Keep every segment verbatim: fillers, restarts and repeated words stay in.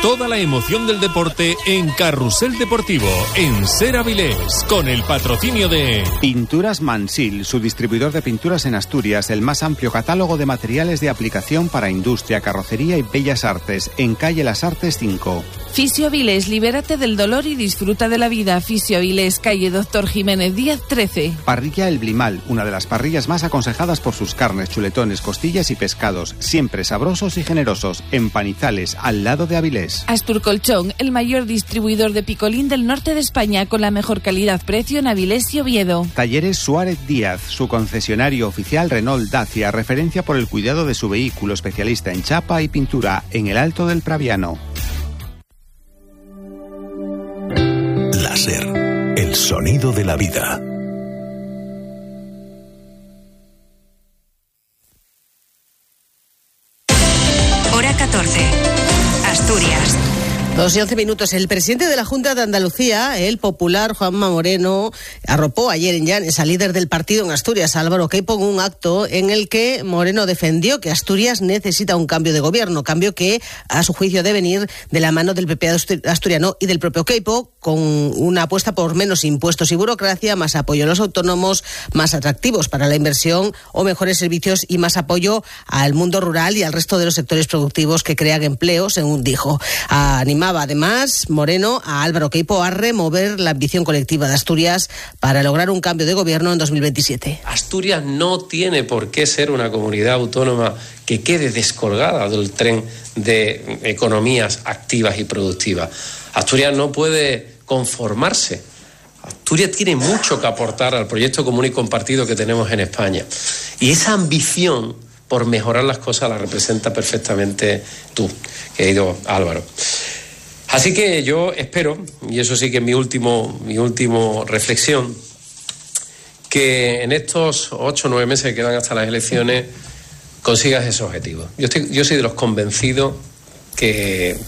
toda la emoción del deporte en Carrusel Deportivo, en Ser Avilés, con el patrocinio de Pinturas Mansil, su distribuidor de pinturas en Asturias, el más amplio catálogo de materiales de aplicación para industria, carrocería y bellas artes, en calle Las Artes cinco. Fisio Avilés, libérate del dolor y disfruta de la vida. Fisio Avilés, calle Doctor Jiménez Díaz trece. Parrilla El Blimal, una de las parrillas más aconsejadas por sus carnes, chuletones, costillas y pescados, siempre sabrosos y generosos, en Panizales, al lado de Avilés. Astur Colchón, el mayor distribuidor de picolín del norte de España, con la mejor calidad-precio en Avilés y Oviedo. Talleres Suárez Díaz, su concesionario oficial Renault Dacia, referencia por el cuidado de su vehículo, especialista en chapa y pintura, en el Alto del Praviano. Láser, el sonido de la vida. Hora catorce. Asturias. Dos y once minutos. El presidente de la Junta de Andalucía, el popular Juanma Moreno, arropó ayer en Llanes al líder del partido en Asturias, Álvaro Queipo, en un acto en el que Moreno defendió que Asturias necesita un cambio de gobierno, cambio que, a su juicio, debe venir de la mano del P P asturiano y del propio Queipo, con una apuesta por menos impuestos y burocracia, más apoyo a los autónomos, más atractivos para la inversión o mejores servicios y más apoyo al mundo rural y al resto de los sectores productivos que crean empleo, según dijo. Animaba además Moreno a Álvaro Queipo a remover la ambición colectiva de Asturias para lograr un cambio de gobierno en dos mil veintisiete. Asturias no tiene por qué ser una comunidad autónoma que quede descolgada del tren de economías activas y productivas. Asturias no puede conformarse. Asturias tiene mucho que aportar al proyecto común y compartido que tenemos en España. Y esa ambición por mejorar las cosas la representa perfectamente tú, querido Álvaro. Así que yo espero, y eso sí que es mi último, mi último reflexión, que en estos ocho o nueve meses que quedan hasta las elecciones consigas ese objetivo. Yo, estoy, yo soy de los convencidos que...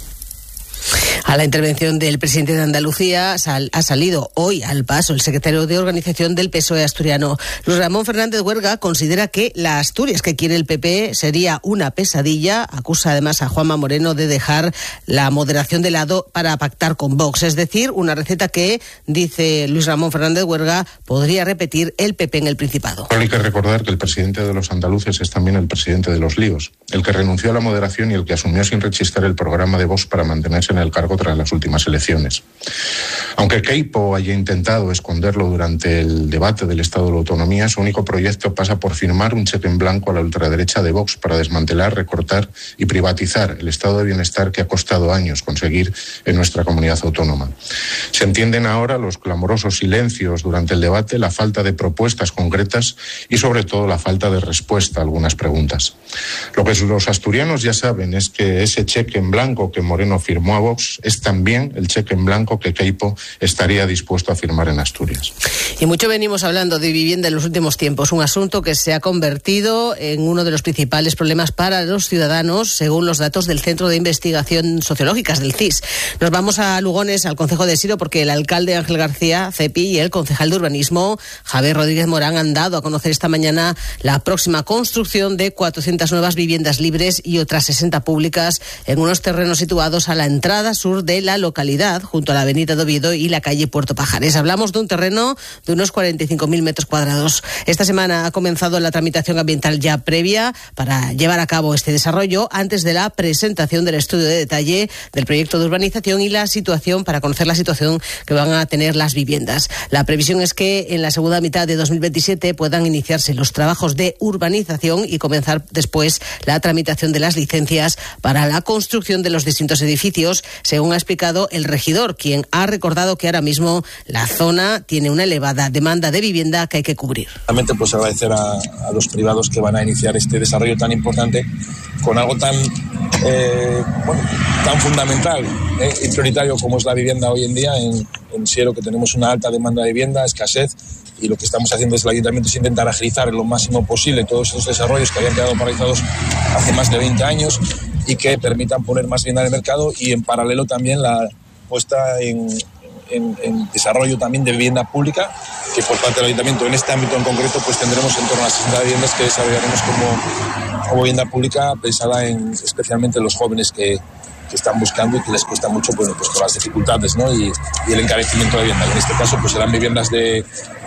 A la intervención del presidente de Andalucía sal, ha salido hoy al paso el secretario de organización del P S O E asturiano. Luis Ramón Fernández Huerga considera que la Asturias que quiere el P P sería una pesadilla. Acusa además a Juanma Moreno de dejar la moderación de lado para pactar con Vox. Es decir, una receta que, dice Luis Ramón Fernández Huerga, podría repetir el P P en el Principado. Hay que recordar que el presidente de los andaluces es también el presidente de los líos, el que renunció a la moderación y el que asumió sin rechistar el programa de Vox para mantenerse en el cargo tras las últimas elecciones. Aunque Queipo haya intentado esconderlo durante el debate del Estado de la Autonomía, su único proyecto pasa por firmar un cheque en blanco a la ultraderecha de Vox para desmantelar, recortar y privatizar el estado de bienestar que ha costado años conseguir en nuestra comunidad autónoma. Se entienden ahora los clamorosos silencios durante el debate, la falta de propuestas concretas y sobre todo la falta de respuesta a algunas preguntas. Lo que los asturianos ya saben es que ese cheque en blanco que Moreno firmó a Vox es también el cheque en blanco que Queipo estaría dispuesto a firmar en Asturias. Y mucho venimos hablando de vivienda en los últimos tiempos, un asunto que se ha convertido en uno de los principales problemas para los ciudadanos, según los datos del Centro de Investigación Sociológicas, del C I S. Nos vamos a Lugones, al concejo de Siro, porque el alcalde Ángel García Cepi y el concejal de Urbanismo, Javier Rodríguez Morán, han dado a conocer esta mañana la próxima construcción de cuatrocientas nuevas viviendas libres y otras sesenta públicas en unos terrenos situados a la entrada sur de la localidad, junto a la avenida de Oviedo y la calle Puerto Pajares. Hablamos de un terreno de unos cuarenta y cinco mil metros cuadrados. Esta semana ha comenzado la tramitación ambiental ya previa para llevar a cabo este desarrollo antes de la presentación del estudio de detalle del proyecto de urbanización y la situación, para conocer la situación que van a tener las viviendas. La previsión es que en la segunda mitad de dos mil veintisiete puedan iniciarse los trabajos de urbanización y comenzar después la tramitación de las licencias para la construcción de los distintos edificios, según ha explicado el regidor, quien ha recordado que ahora mismo la zona tiene una elevada demanda de vivienda que hay que cubrir. Realmente pues agradecer a, a los privados que van a iniciar este desarrollo tan importante con algo tan eh, bueno, tan fundamental eh, y prioritario como es la vivienda hoy en día en, en Siero, que tenemos una alta demanda de vivienda, escasez, y lo que estamos haciendo desde el Ayuntamiento es intentar agilizar lo máximo posible todos esos desarrollos que habían quedado paralizados hace más de veinte años y que permitan poner más vivienda en el mercado, y en paralelo también la puesta en, en, en desarrollo también de vivienda pública, que por parte del Ayuntamiento en este ámbito en concreto pues tendremos en torno a sesenta viviendas que desarrollaremos como, como vivienda pública pensada en especialmente los jóvenes que, que están buscando y que les cuesta mucho, bueno, pues por las dificultades, ¿no? y, y el encarecimiento de vivienda. Y en este caso pues serán viviendas de,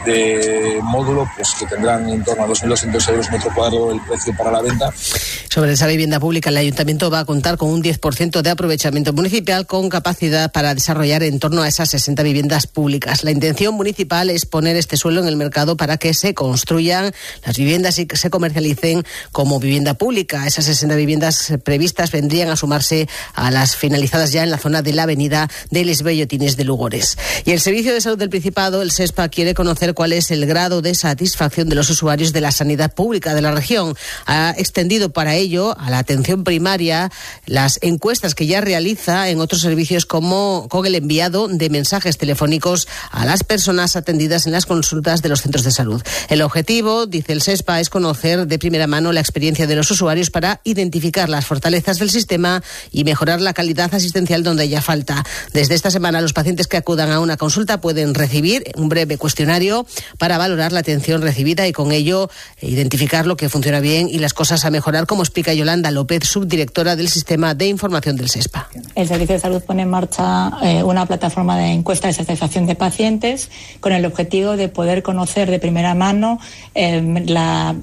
de módulo pues que tendrán en torno a dos mil doscientos euros metro cuadrado el precio para la venta. Sobre esa vivienda pública, el Ayuntamiento va a contar con un diez por ciento de aprovechamiento municipal con capacidad para desarrollar en torno a esas sesenta viviendas públicas. La intención municipal es poner este suelo en el mercado para que se construyan las viviendas y que se comercialicen como vivienda pública. Esas sesenta viviendas previstas vendrían a sumarse a las finalizadas ya en la zona de la avenida de Les Bellotines de Lugores. Y el Servicio de Salud del Principado, el SESPA, quiere conocer cuál es el grado de satisfacción de los usuarios de la sanidad pública de la región. Ha extendido para ello a la atención primaria las encuestas que ya realiza en otros servicios, como con el enviado de mensajes telefónicos a las personas atendidas en las consultas de los centros de salud. El objetivo, dice el SESPA, es conocer de primera mano la experiencia de los usuarios para identificar las fortalezas del sistema y mejorar la calidad asistencial donde haya falta. Desde esta semana, los pacientes que acudan a una consulta pueden recibir un breve cuestionario para valorar la atención recibida y con ello identificar lo que funciona bien y las cosas a mejorar, como explica Yolanda López, subdirectora del Sistema de Información del SESPA. El Servicio de Salud pone en marcha eh, una plataforma de encuesta de satisfacción de pacientes con el objetivo de poder conocer de primera mano eh, la,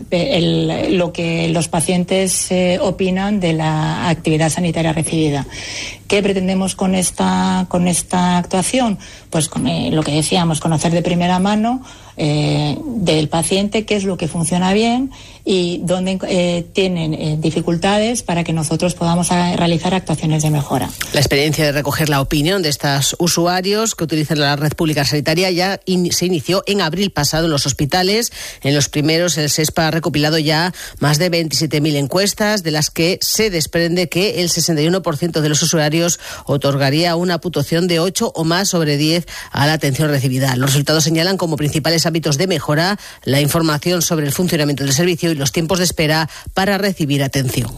el, lo que los pacientes eh, opinan de la actividad sanitaria recibida. ¿Qué pretendemos con esta, con esta actuación? Pues con, eh, lo que decíamos, conocer de primera mano eh, del paciente qué es lo que funciona bien y dónde eh, tienen eh, dificultades para que nosotros podamos a, realizar actuaciones de mejora. La experiencia de recoger la opinión de estos usuarios que utilizan la red pública sanitaria ya in, se inició en abril pasado en los hospitales. En los primeros, el SESPA ha recopilado ya más de veintisiete mil encuestas, de las que se desprende que el sesenta y uno por ciento de los usuarios otorgaría una puntuación de ocho o más sobre diez a la atención recibida. Los resultados señalan como principales ámbitos de mejora la información sobre el funcionamiento del servicio y los tiempos de espera para recibir atención.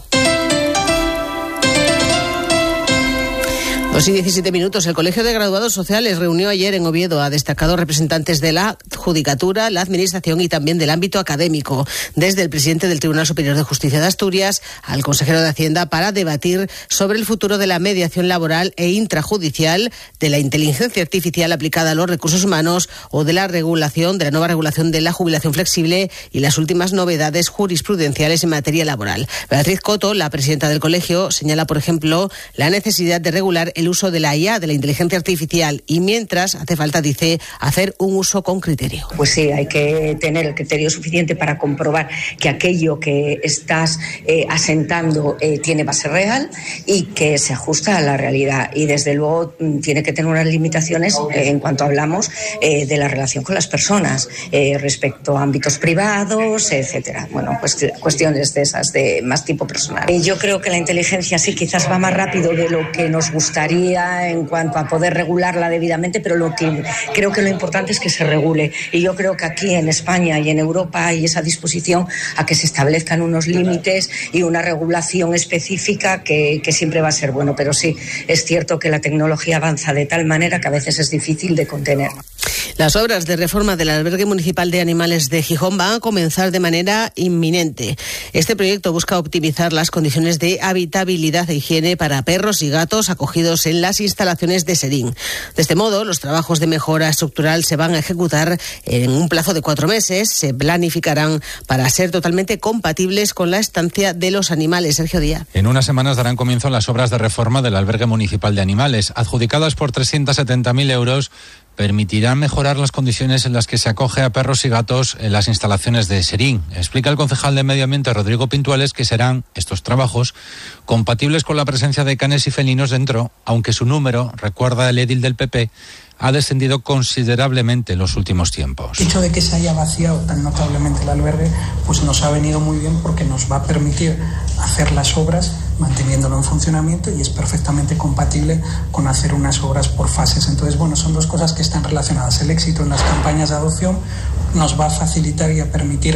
Dos y diecisiete minutos. El Colegio de Graduados Sociales reunió ayer en Oviedo a destacados representantes de la Judicatura, la Administración y también del ámbito académico, desde el presidente del Tribunal Superior de Justicia de Asturias al consejero de Hacienda, para debatir sobre el futuro de la mediación laboral e intrajudicial, de la inteligencia artificial aplicada a los recursos humanos o de la regulación, de la nueva regulación de la jubilación flexible y las últimas novedades jurisprudenciales en materia laboral. Beatriz Coto, la presidenta del colegio, señala, por ejemplo, la necesidad de regular el uso de la I A, de la inteligencia artificial, y mientras hace falta, dice, hacer un uso con criterio. Pues sí, hay que tener el criterio suficiente para comprobar que aquello que estás eh, asentando eh, tiene base real y que se ajusta a la realidad, y desde luego tiene que tener unas limitaciones eh, en cuanto hablamos eh, de la relación con las personas eh, respecto a ámbitos privados, etcétera. Bueno, pues cuestiones de esas de más tipo personal. Eh, yo creo que la inteligencia sí quizás va más rápido de lo que nos gustaría en cuanto a poder regularla debidamente, pero lo que creo que lo importante es que se regule, y yo creo que aquí en España y en Europa hay esa disposición a que se establezcan unos límites y una regulación específica que, que siempre va a ser bueno, pero sí, es cierto que la tecnología avanza de tal manera que a veces es difícil de contener. Las obras de reforma del albergue municipal de animales de Gijón van a comenzar de manera inminente. Este proyecto busca optimizar las condiciones de habitabilidad e higiene para perros y gatos acogidos en las instalaciones de Serín. De este modo, los trabajos de mejora estructural se van a ejecutar en un plazo de cuatro meses. Se planificarán para ser totalmente compatibles con la estancia de los animales. Sergio Díaz. En unas semanas darán comienzo las obras de reforma del albergue municipal de animales, adjudicadas por trescientos setenta mil euros. Permitirán mejorar las condiciones en las que se acoge a perros y gatos en las instalaciones de Serín. Explica el concejal de Medio Ambiente, Rodrigo Pintuales, que serán estos trabajos compatibles con la presencia de canes y felinos dentro, aunque su número, recuerda el edil del P P, ha descendido considerablemente en los últimos tiempos. El hecho de que se haya vaciado tan notablemente el albergue pues nos ha venido muy bien, porque nos va a permitir hacer las obras manteniéndolo en funcionamiento, y es perfectamente compatible con hacer unas obras por fases. Entonces, bueno, son dos cosas que están relacionadas. El éxito en las campañas de adopción nos va a facilitar y a permitir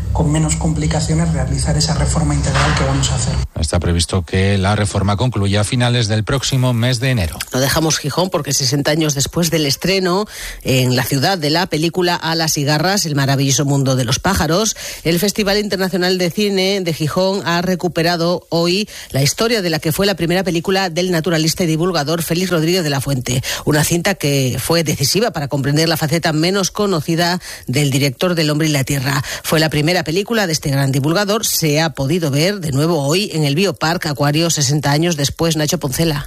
con menos complicaciones realizar esa reforma integral que vamos a hacer. Está previsto que la reforma concluya a finales del próximo mes de enero. No dejamos Gijón porque sesenta años después del estreno en la ciudad de la película Alas y Garras, el maravilloso mundo de los pájaros, el Festival Internacional de Cine de Gijón ha recuperado hoy la historia de la que fue la primera película del naturalista y divulgador Félix Rodríguez de la Fuente. Una cinta que fue decisiva para comprender la faceta menos conocida del director del Hombre y la Tierra. Fue la primera película de este gran divulgador. Se ha podido ver de nuevo hoy en el Biopark Acuario, sesenta años después. Nacho Poncela.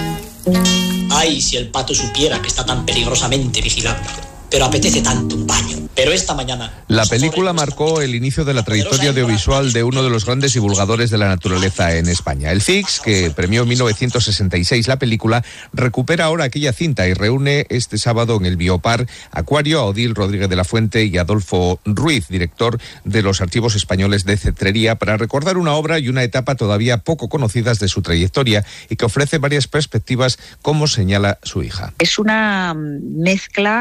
Ay, si el pato supiera que está tan peligrosamente vigilado. Pero apetece tanto un baño. Pero esta mañana... La película marcó el inicio de la trayectoria audiovisual de uno de los grandes divulgadores de la naturaleza en España. El C I X, que premió en mil novecientos sesenta y seis la película, recupera ahora aquella cinta y reúne este sábado en el Biopark Acuario a Odil Rodríguez de la Fuente y Adolfo Ruiz, director de los Archivos Españoles de Cetrería, para recordar una obra y una etapa todavía poco conocidas de su trayectoria y que ofrece varias perspectivas, como señala su hija. Es una mezcla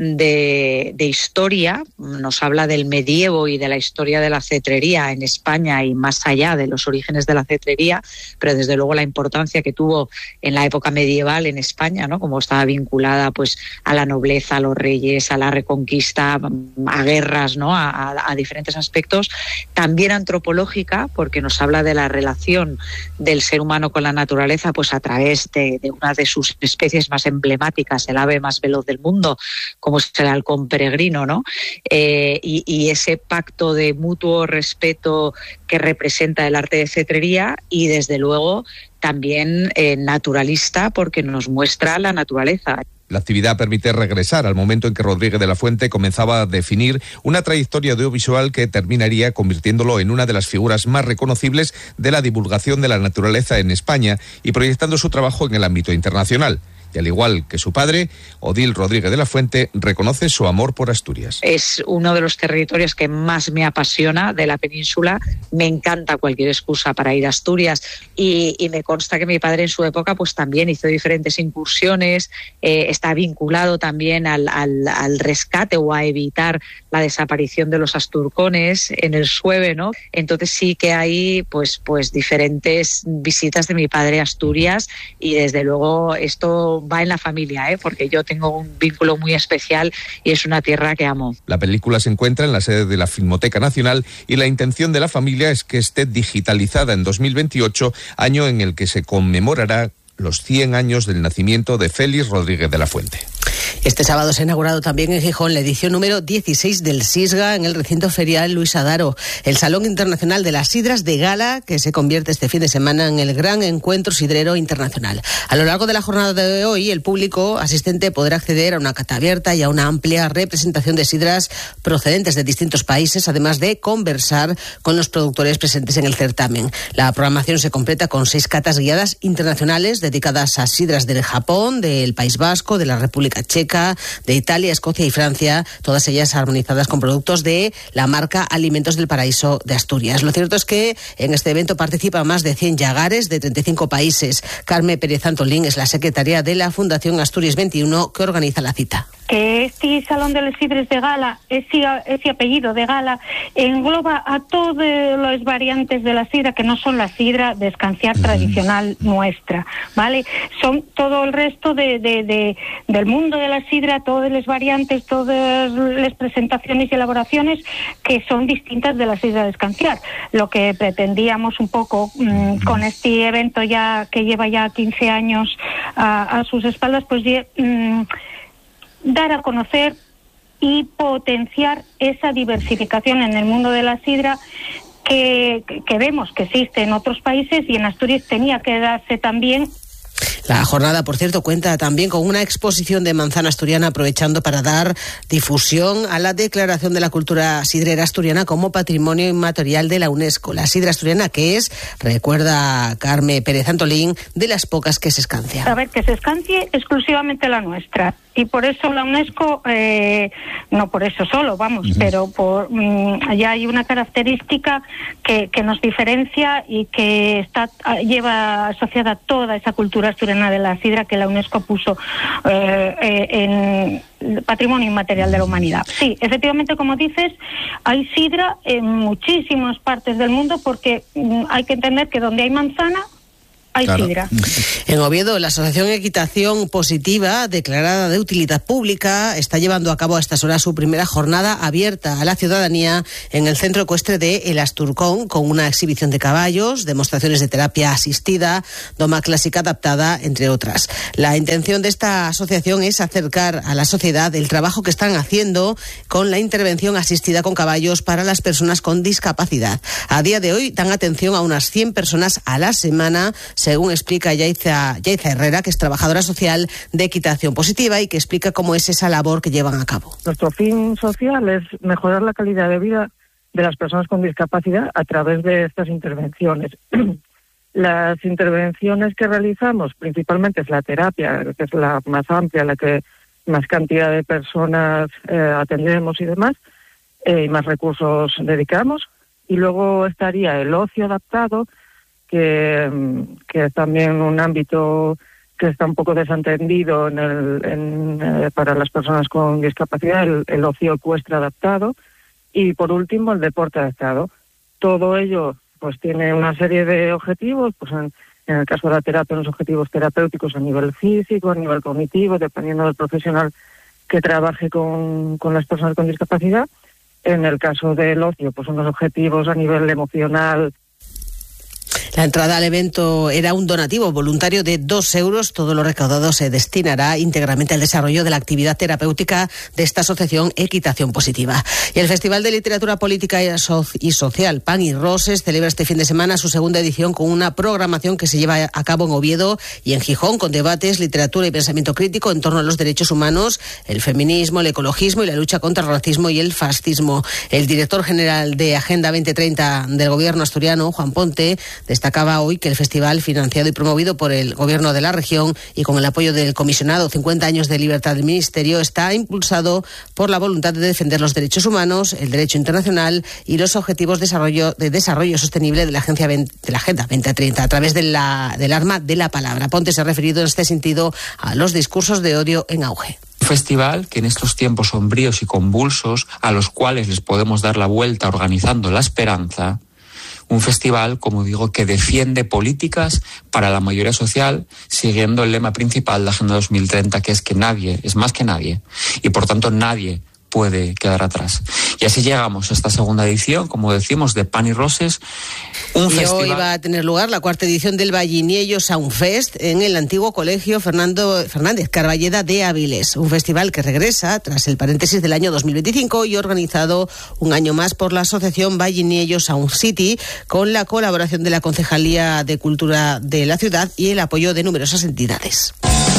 De, de historia, nos habla del medievo y de la historia de la cetrería en España y más allá de los orígenes de la cetrería, pero desde luego la importancia que tuvo en la época medieval en España, ¿no? Como estaba vinculada pues a la nobleza, a los reyes, a la reconquista, a guerras, ¿no? a, a, a diferentes aspectos. También antropológica, porque nos habla de la relación del ser humano con la naturaleza, pues a través de, de una de sus especies más emblemáticas, el ave más veloz del mundo, como es el halcón peregrino, ¿no? Eh, y, y ese pacto de mutuo respeto que representa el arte de cetrería y, desde luego, también eh, naturalista, porque nos muestra la naturaleza. La actividad permite regresar al momento en que Rodríguez de la Fuente comenzaba a definir una trayectoria audiovisual que terminaría convirtiéndolo en una de las figuras más reconocibles de la divulgación de la naturaleza en España y proyectando su trabajo en el ámbito internacional. Y al igual que su padre, Odil Rodríguez de la Fuente reconoce su amor por Asturias. Es uno de los territorios que más me apasiona de la península. Me encanta cualquier excusa para ir a Asturias y, y me consta que mi padre en su época pues también hizo diferentes incursiones, eh, está vinculado también al, al, al rescate o a evitar la desaparición de los asturcones en el Sueve, ¿no? Entonces sí que hay pues, pues diferentes visitas de mi padre a Asturias y desde luego esto va en la familia, ¿eh? Porque yo tengo un vínculo muy especial y es una tierra que amo. La película se encuentra en la sede de la Filmoteca Nacional y la intención de la familia es que esté digitalizada en dos mil veintiocho, año en el que se conmemorará los cien años del nacimiento de Félix Rodríguez de la Fuente. Este sábado se ha inaugurado también en Gijón la edición número dieciséis del SISGA en el recinto ferial Luis Adaro, el Salón Internacional de las Sidras de Gala, que se convierte este fin de semana en el gran encuentro sidrero internacional. A lo largo de la jornada de hoy, el público asistente podrá acceder a una cata abierta y a una amplia representación de sidras procedentes de distintos países, además de conversar con los productores presentes en el certamen. La programación se completa con seis catas guiadas internacionales dedicadas a sidras del Japón, del País Vasco, de la República Checa, de Italia, Escocia y Francia, todas ellas armonizadas con productos de la marca Alimentos del Paraíso de Asturias. Lo cierto es que en este evento participan más de cien llagares de treinta y cinco países. Carme Pérez Antolín es la secretaria de la Fundación Asturias veintiuno que organiza la cita. Que este Salón de las Sidres de Gala, ese, ese apellido de Gala, engloba a todas las variantes de la sidra, que no son la sidra de escanciar uh-huh. tradicional nuestra, ¿vale? Son todo el resto de, de, de, del mundo de la sidra, todas las variantes, todas las presentaciones y elaboraciones que son distintas de la sidra de escanciar. Lo que pretendíamos un poco mmm, con este evento ya que lleva ya quince años a, a sus espaldas, pues mmm, dar a conocer y potenciar esa diversificación en el mundo de la sidra que, que vemos que existe en otros países y en Asturias tenía que darse también. La jornada, por cierto, cuenta también con una exposición de manzana asturiana, aprovechando para dar difusión a la declaración de la cultura sidrera asturiana como patrimonio inmaterial de la UNESCO. La sidra asturiana, que es, recuerda Carme Pérez Antolín, de las pocas que se escancia. A ver, que se escancie exclusivamente la nuestra. y por eso la UNESCO, eh, no por eso solo, vamos, uh-huh. pero por um, ya hay una característica que, que nos diferencia y que está lleva asociada toda esa cultura asturiana de la sidra que la UNESCO puso eh, eh, en Patrimonio Inmaterial de la Humanidad. Sí, efectivamente, como dices, hay sidra en muchísimas partes del mundo porque um, hay que entender que donde hay manzana, hay claro. sidra. En Oviedo, la Asociación Equitación Positiva, declarada de utilidad pública, está llevando a cabo a estas horas su primera jornada abierta a la ciudadanía en el centro ecuestre de El Asturcón, con una exhibición de caballos, demostraciones de terapia asistida, doma clásica adaptada, entre otras. La intención de esta asociación es acercar a la sociedad el trabajo que están haciendo con la intervención asistida con caballos para las personas con discapacidad. A día de hoy dan atención a unas cien personas a la semana, según explica Yaiza, Yaiza Herrera, que es trabajadora social de Equitación Positiva y que explica cómo es esa labor que llevan a cabo. Nuestro fin social es mejorar la calidad de vida de las personas con discapacidad a través de estas intervenciones. Las intervenciones que realizamos principalmente es la terapia, que es la más amplia, la que más cantidad de personas eh, atendemos y demás, eh, y más recursos dedicamos. Y luego estaría el ocio adaptado, que, que es también un ámbito que está un poco desentendido en el, en, eh, para las personas con discapacidad, el, el ocio ecuestre adaptado, y por último el deporte adaptado. Todo ello pues tiene una serie de objetivos, pues en, en el caso de la terapia, unos objetivos terapéuticos a nivel físico, a nivel cognitivo, dependiendo del profesional que trabaje con, con las personas con discapacidad. En el caso del ocio, pues unos objetivos a nivel emocional. La entrada al evento era un donativo voluntario de dos euros. Todo lo recaudado se destinará íntegramente al desarrollo de la actividad terapéutica de esta asociación Equitación Positiva. Y el Festival de Literatura Política y Social Pan y Roses celebra este fin de semana su segunda edición con una programación que se lleva a cabo en Oviedo y en Gijón, con debates, literatura y pensamiento crítico en torno a los derechos humanos, el feminismo, el ecologismo y la lucha contra el racismo y el fascismo. El director general de Agenda veinte treinta del Gobierno asturiano, Juan Ponte, destacaba hoy que el festival, financiado y promovido por el Gobierno de la región y con el apoyo del comisionado cincuenta años de libertad del Ministerio, está impulsado por la voluntad de defender los derechos humanos, el derecho internacional y los objetivos de desarrollo, de desarrollo sostenible de la, agencia de la Agenda veinte treinta a través de la, del arma de la palabra. Ponte se ha referido en este sentido a los discursos de odio en auge. Un festival que en estos tiempos sombríos y convulsos, a los cuales les podemos dar la vuelta organizando la esperanza, un festival, como digo, que defiende políticas para la mayoría social, siguiendo el lema principal de Agenda dos mil treinta, que es que nadie, es más que nadie, y por tanto nadie puede quedar atrás. Y así llegamos a esta segunda edición, como decimos, de Pan y Roses. Un y festival... hoy va a tener lugar la cuarta edición del Valliniello Soundfest en el antiguo colegio Fernando Fernández Carballeda de Áviles, un festival que regresa tras el paréntesis del año dos mil veinticinco y organizado un año más por la asociación Valliniello Sound City, con la colaboración de la Concejalía de Cultura de la ciudad y el apoyo de numerosas entidades.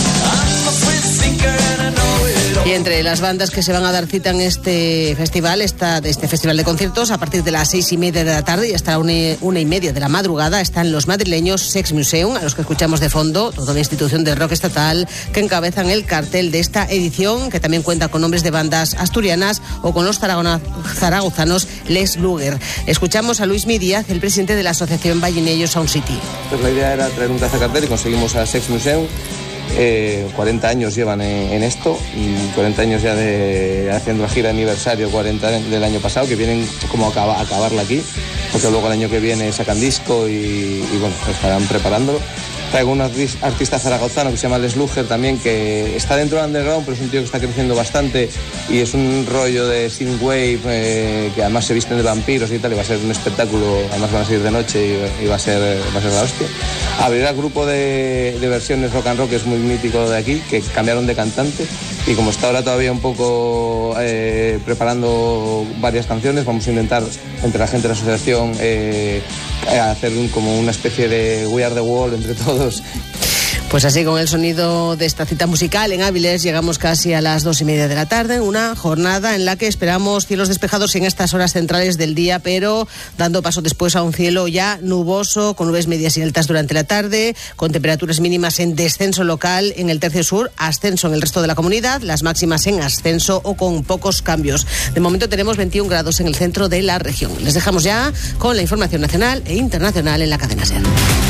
Y entre las bandas que se van a dar cita en este festival, está de este festival de conciertos, a partir de las seis y media de la tarde y hasta una, una y media de la madrugada, están los madrileños Sex Museum, a los que escuchamos de fondo, toda una institución del rock estatal que encabezan el cartel de esta edición, que también cuenta con nombres de bandas asturianas o con los zaragozanos Les Luger. Escuchamos a Luis Díaz, el presidente de la asociación Valliniello Sound City. Pues la idea era traer un cazacartel y conseguimos a Sex Museum. Eh, cuarenta años llevan en, en esto, cuarenta años ya de haciendo la gira aniversario cuarenta del año pasado, que vienen como a, acaba, a acabarla aquí, porque luego el año que viene sacan disco y, y bueno, estarán preparándolo. Traigo un artista zaragozano que se llama Les Luger también, que está dentro del underground, pero es un tío que está creciendo bastante y es un rollo de synthwave, eh, que además se visten de vampiros y tal, y va a ser un espectáculo, además van a salir de noche y, y va, a ser, va a ser la hostia. Abrirá el grupo de, de versiones rock and roll, que es muy mítico de aquí, que cambiaron de cantante, y como está ahora todavía un poco eh, preparando varias canciones, vamos a intentar entre la gente de la asociación eh, hacer un, como una especie de We Are the Wall entre todos. Pues así, con el sonido de esta cita musical en Áviles, llegamos casi a las dos y media de la tarde, una jornada en la que esperamos cielos despejados en estas horas centrales del día, pero dando paso después a un cielo ya nuboso, con nubes medias y altas durante la tarde, con temperaturas mínimas en descenso local en el tercio sur, ascenso en el resto de la comunidad, las máximas en ascenso o con pocos cambios. De momento tenemos veintiún grados en el centro de la región. Les dejamos ya con la información nacional e internacional en la cadena SER.